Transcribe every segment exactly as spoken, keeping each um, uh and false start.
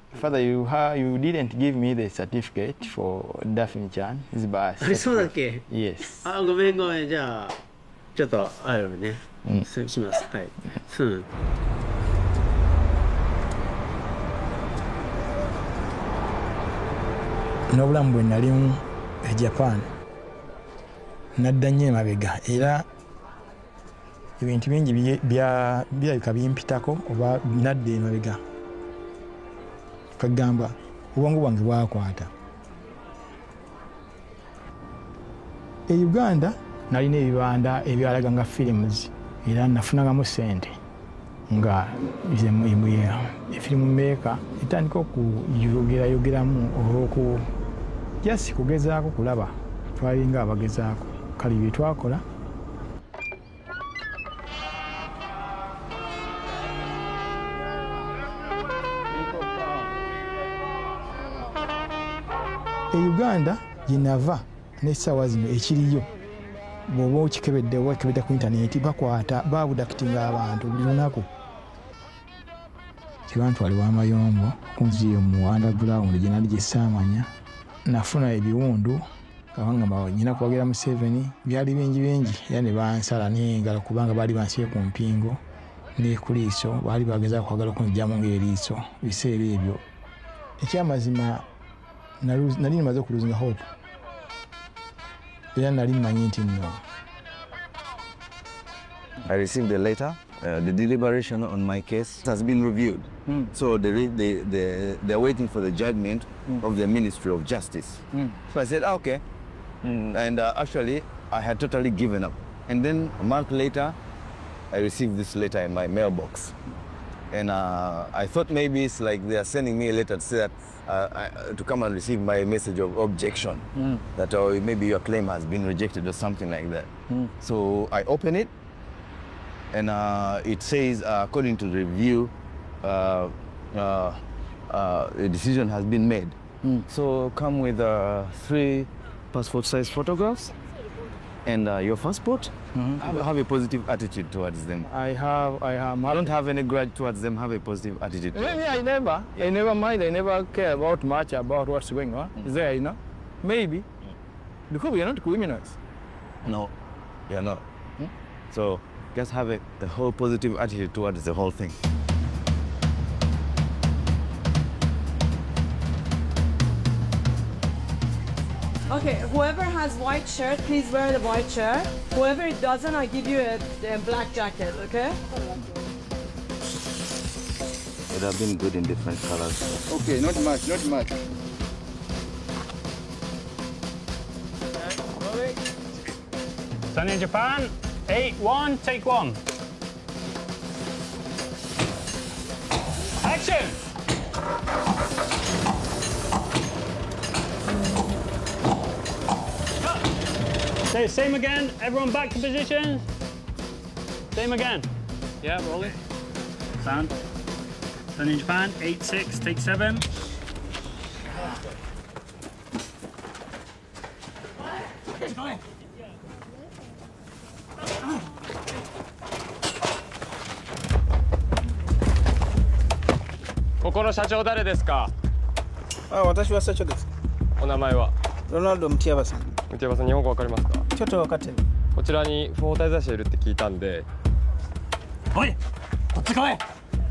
Father, you ha you didn't give me the certificate for Daphne Chan's birth. あれそうだっけ Yes. あ、ごめんごめん。じゃあ、ちょっと、あるね。 うん。 そうします。はい。うん。 n'obulamu bwe nalimu e Japan nadda nnyo emabega era ebintu bingi birabika bimpitako oba nadda emabega kagamba obwongo bwange bwakwata. E Uganda nalina ebibanda ebyalaga nga firimuzi era nafunagamu ssente nga efirimu meeka etandika okuyogerayogeramu olw'oku jasi kugezaako kulaba twalinga abagezaako kale bye twakola. E Uganda gye nava n'essaawa zino ekiriyo bw'oba okikebedde oba okikebedde ku intaneti bakwata babudakitinga abantu buli lunaku. Kibantwali w'amayombo kunziyo mu underground gye nali gye ssaamanya nafuna ebiwundu kabanga nyina kuwagira Museveni byali bingi bingi era ne bansala n'engalo kubanga baali bansibye ku mpingo ne ku liiso baali bagezaako kwagala okunjyamu ng'eriiso. Biseera ebyo ekyamazima nali nimaze okuluzinga hope era nali mmanyi nti nno. I received a letter. Uh, the deliberation on my case has been reviewed. Mm. So they, they, they, they're waiting for the judgment mm. of the Ministry of Justice. Mm. So I said, ah, okay. Mm, and uh, actually, I had totally given up. And then a month later, I received this letter in my mailbox. And uh, I thought maybe it's like they are sending me a letter to say that uh, I, to come and receive my message of objection, mm. that uh, maybe your claim has been rejected or something like that. Mm. So I open it, and uh, it says, uh, according to the review, uh, uh, uh, a decision has been made. Mm. So come with uh, three passport-size photographs and uh, your passport. Mm-hmm. have, have a positive attitude towards them. I have, I have. I don't have any grudge towards them. Have a positive attitude. Maybe I never, yeah. I never mind. I never care about much about what's going on. Mm. There, you know, maybe mm. because we are not criminals. No, you're not. Mm. So just have a the whole positive attitude towards the whole thing. Okay, whoever has white shirt, please wear the white shirt. Whoever doesn't, I give you a, a black jacket, okay? It have been good in different colors. Okay, not much, not much. Sunny in Japan, eight one, take one. Action! Say same again, everyone back to position. Same again. Yeah, rolling. Sound. Sunny in Japan, eight six, take seven. Kokoro社長誰ですか？ あ、私は社長です。 お名前は？ ロナルド・ムティアバさん。 ムティアバさん、日本語わかりますか？ ちょっと分かってる。 こちらに不法滞在者いるって聞いたんで。おい、こっち来い。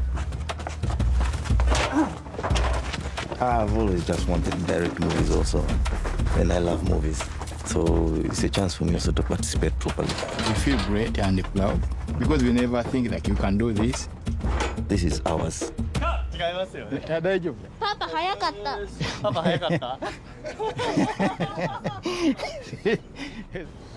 I've always just wanted to direct movies also, and I love movies. So it's a chance for me also to participate properly. We feel great and proud because we never think that you can do this. This is ours. 違いますよね。 大丈夫。 パパ早かった。 パパ早かった。